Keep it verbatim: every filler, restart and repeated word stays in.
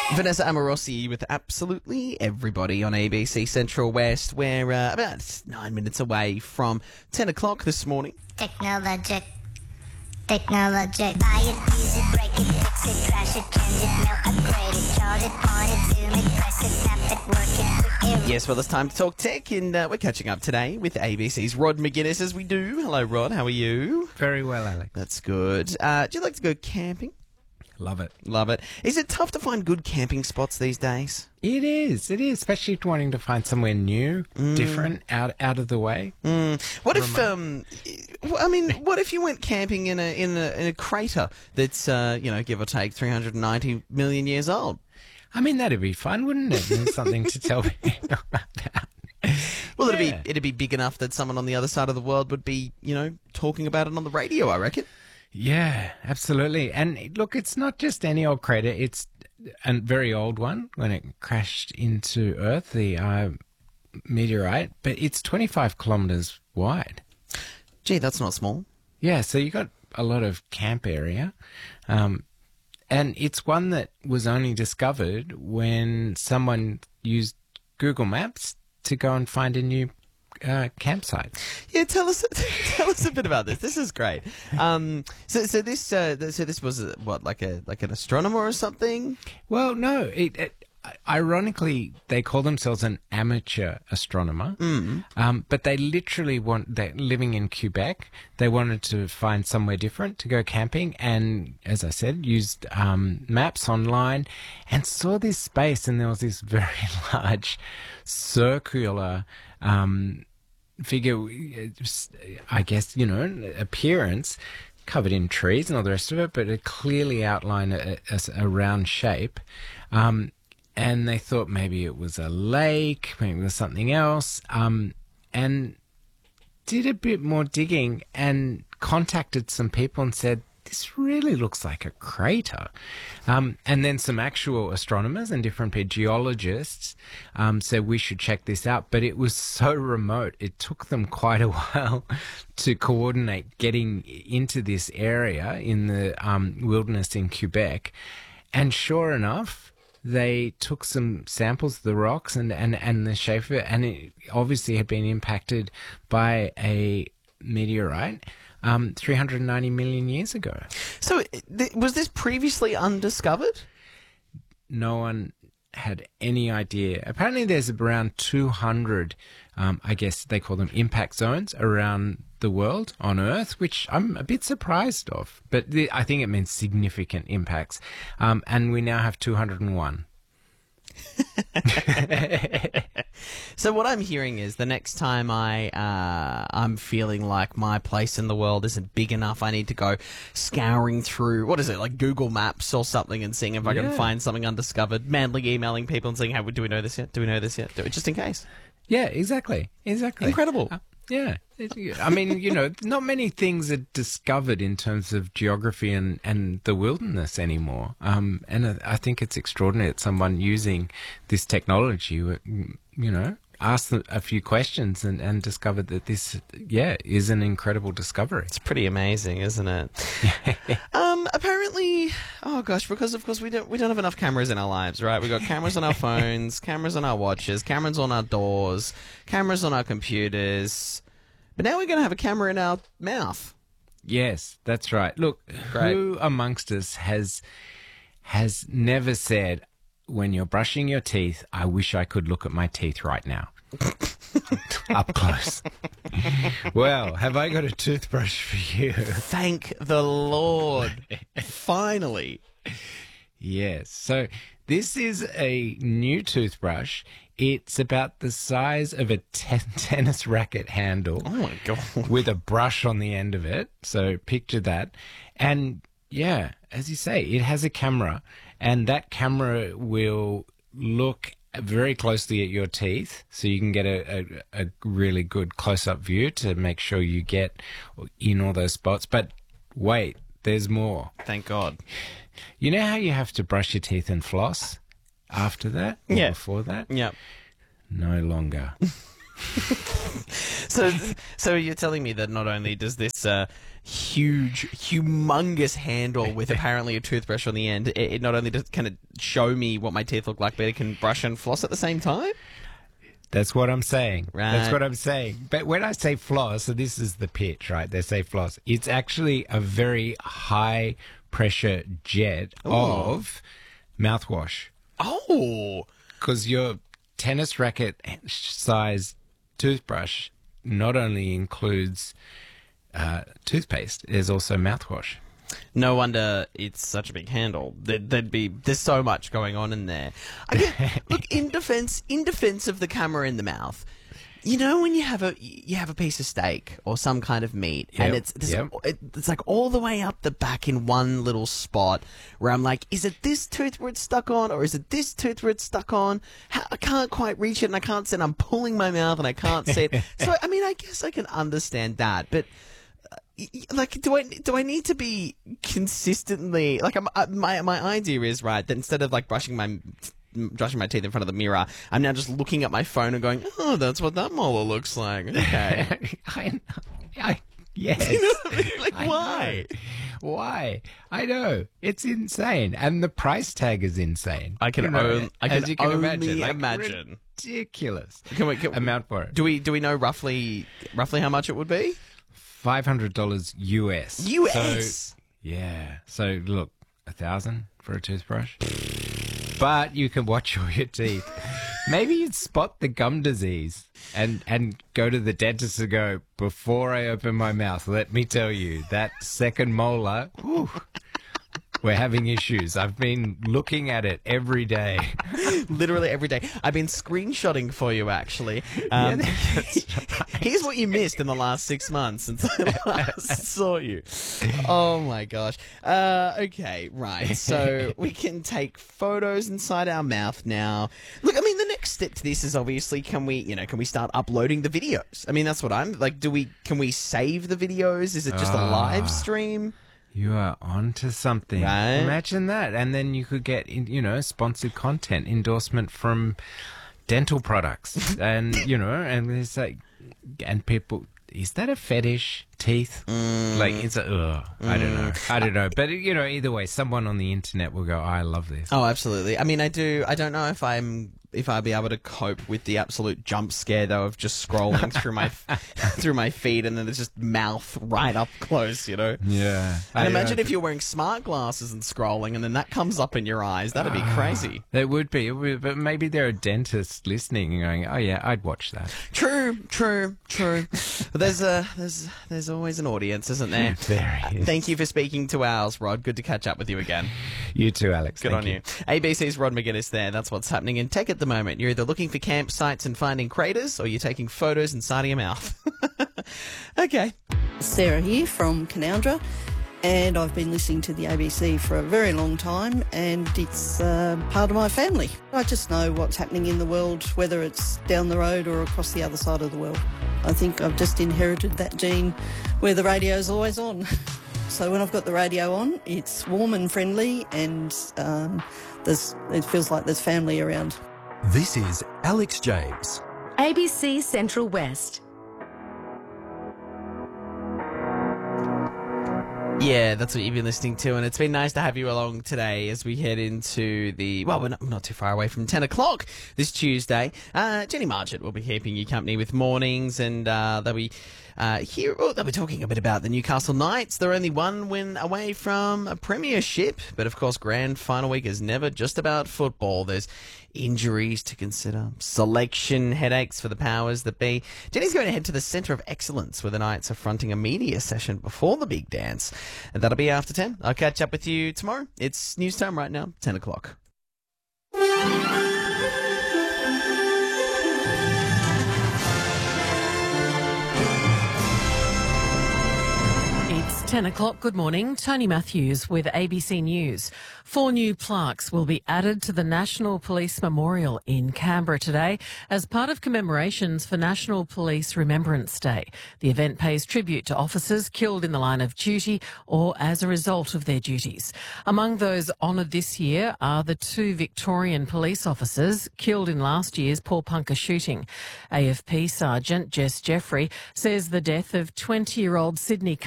Vanessa Amorosi with absolutely everybody on A B C Central West. We're uh, about nine minutes away from ten o'clock this morning. Technologic. Technologic. Buy it, use it, break it, fix it, crash it, change it, mail, upgrade it, chart it, point it, zoom it, press it, snap it, work it, quick. Yes, well, it's time to talk tech, and uh, we're catching up today with A B C's Rod McGuinness as we do. Hello, Rod. How are you? Very well, Alex. That's good. Uh, do you like to go camping? Love it. Love it. Is it tough to find good camping spots these days? It is. It is, especially if you're wanting to find somewhere new, mm. different, out out of the way. Mm. What if, um, I mean, what if you went camping in a in a, in a crater that's, uh, you know, give or take three hundred ninety million years old? I mean, that'd be fun, wouldn't it? And something to tell people about. Well, it'd Yeah. be it'd be big enough that someone on the other side of the world would be, you know, talking about it on the radio, I reckon. Yeah, absolutely. And look, it's not just any old crater. It's a very old one when it crashed into Earth, the uh, meteorite, but it's twenty-five kilometers wide. Gee, that's not small. Yeah, so you got a lot of camp area. Um, and it's one that was only discovered when someone used Google Maps to go and find a new uh, campsite. Yeah, tell us tell us a bit about this. This is great. Um, so so this uh, so this was uh, what like a like an astronomer or something? Well, no. It, it, ironically, they call themselves an amateur astronomer, Mm. um, but they literally want. They're living in Quebec. They wanted to find somewhere different to go camping, and as I said, used um, maps online and saw this space, and there was this very large circular. Um, figure, I guess, you know, appearance, covered in trees and all the rest of it, but it clearly outlined a, a, a round shape. Um, and they thought maybe it was a lake, maybe it was something else, um, and did a bit more digging and contacted some people and said, this really looks like a crater. Um, and then some actual astronomers and different geologists um, said we should check this out. But it was so remote, it took them quite a while to coordinate getting into this area in the um, wilderness in Quebec. And sure enough, they took some samples of the rocks and, and, and the shape of it, and it obviously had been impacted by a meteorite. Um, three hundred ninety million years ago. So th- was this previously undiscovered? No one had any idea. Apparently there's around two hundred, um, I guess they call them impact zones around the world on Earth, which I'm a bit surprised of. But the, I think it means significant impacts. Um, and we now have two hundred one. So what I'm hearing is the next time I uh, I'm feeling like my place in the world isn't big enough, I need to go scouring through, what is it, like Google Maps or something, and seeing if I can Yeah. find something undiscovered. Manly emailing people and saying, "Hey, do we know this yet? Do we know this yet? Do it just in case." Yeah, exactly, exactly. Incredible. Uh, yeah. I mean, you know, not many things are discovered in terms of geography and, and the wilderness anymore. Um, and I, I think it's extraordinary that someone using this technology, you know, asked a few questions and, and discovered that this, yeah, is an incredible discovery. It's pretty amazing, isn't it? um, apparently, oh gosh, because of course we don't we don't have enough cameras in our lives, right? We've got cameras on our phones, cameras on our watches, cameras on our doors, cameras on our computers. But now we're going to have a camera in our mouth. Yes, that's right. Look, Great. Who amongst us has has never said, when you're brushing your teeth, I wish I could look at my teeth right now? Up close. Well, have I got a toothbrush for you? Thank the Lord. Finally. Yes. So this is a new toothbrush. It's about the size of a ten- tennis racket handle. Oh my God. With a brush on the end of it. So picture that. And yeah, as you say, it has a camera, and that camera will look very closely at your teeth, so you can get a, a, a really good close-up view to make sure you get in all those spots. But wait, there's more. Thank God. You know how you have to brush your teeth and floss after that? Or Yeah. before that? Yep. No longer. So, so you're telling me that not only does this uh, huge, humongous handle with apparently a toothbrush on the end, it, it not only does kind of show me what my teeth look like, but it can brush and floss at the same time? That's what I'm saying. Right. That's what I'm saying. But when I say floss, so this is the pitch, right? They say floss. It's actually a very high pressure jet Ooh. of mouthwash. Oh! Because your tennis racket size toothbrush not only includes uh, toothpaste, there's also mouthwash. No wonder it's such a big handle. There'd, there'd be there's so much going on in there. I get, look, in defense, in defense of the camera in the mouth, you know when you have a you have a piece of steak or some kind of meat, Yep, and it's it's, yep. it's like all the way up the back in one little spot where I'm like, is it this tooth where it's stuck on, or is it this tooth where it's stuck on? How, I can't quite reach it, and I can't see it. And I'm pulling my mouth, and I can't see it. So I mean, I guess I can understand that, but. Like, do I do I need to be consistently like I'm, uh, my my idea is right that instead of like brushing my brushing my teeth in front of the mirror, I'm now just looking at my phone and going, oh, that's what that molar looks like. Okay, I know. I, yes. You know what I mean? Like, I why? know. Why? I know. It's insane, and the price tag is insane. I can You know, own, I can as you can only imagine. Like, imagine. Ridiculous Can we, can, amount for it. do we do we know roughly roughly how much it would be? Five hundred dollars U S. U S. So, yeah. So look, a thousand for a toothbrush, but you can watch all your teeth. Maybe you'd spot the gum disease and and go to the dentist and go, before I open my mouth, let me tell you that second molar. Whew, we're having issues. I've been looking at it every day. Literally every day. I've been screenshotting for you, actually. Um, Yeah, that's right. Here's what you missed in the last six months since I last saw you. Oh, my gosh. Uh, okay, right. So we can take photos inside our mouth now. Look, I mean, the next step to this is obviously, can we, you know, can we start uploading the videos? I mean, that's what I'm, like, do we, can we save the videos? Is it just a live Ah. stream? You are onto something. Right? Imagine that. And then you could get, you know, sponsored content, endorsement from dental products. And, you know, and it's like, and people, is that a fetish? Teeth? Mm. Like, it's a, ugh, I don't know. I don't know. But, you know, either way, someone on the internet will go, oh, I love this. Oh, absolutely. I mean, I do. I don't know if I'm if I'll be able to cope with the absolute jump scare though of just scrolling through my through my feed and then there's just mouth right up close, you know. Yeah. And I, imagine uh, if you're wearing smart glasses and scrolling, and then that comes up in your eyes. That'd be crazy. It would be, it would, but maybe there are dentists listening and going, "Oh yeah, I'd watch that." True, true, true. But there's a there's there's always an audience, isn't there? There is. Thank you for speaking to ours, Rod. Good to catch up with you again. You too, Alex. Good Thank on you. A B C's Rod McGuinness there. That's what's happening in tech at the moment. You're either looking for campsites and finding craters, or you're taking photos inside of your mouth. Okay. Sarah here from Canoundra, and I've been listening to the A B C for a very long time, and it's uh, part of my family. I just know what's happening in the world, whether it's down the road or across the other side of the world. I think I've just inherited that gene where the radio's always on. So when I've got the radio on, it's warm and friendly, and um, there's, it feels like there's family around. This is Alex James. A B C Central West. Yeah, that's what you've been listening to, and it's been nice to have you along today as we head into the, well, we're not, not too far away from ten o'clock this Tuesday. Uh, Jenny Marchant will be keeping you company with mornings, and uh, they'll be uh, here, oh, they'll be talking a bit about the Newcastle Knights. They're only one win away from a premiership, but of course, grand final week is never just about football. There's injuries to consider, selection headaches for the powers that be. Jenny's going to head to the Centre of Excellence where the Knights are fronting a media session before the big dance. And that'll be after ten. I'll catch up with you tomorrow. It's news time right now, ten o'clock. It's ten o'clock, good morning. Tony Matthews with A B C News. Four new plaques will be added to the National Police Memorial in Canberra today as part of commemorations for National Police Remembrance Day. The event pays tribute to officers killed in the line of duty or as a result of their duties. Among those honoured this year are the two Victorian police officers killed in last year's Paul-Punker shooting. A F P Sergeant Jess Jeffrey says the death of twenty-year-old Sydney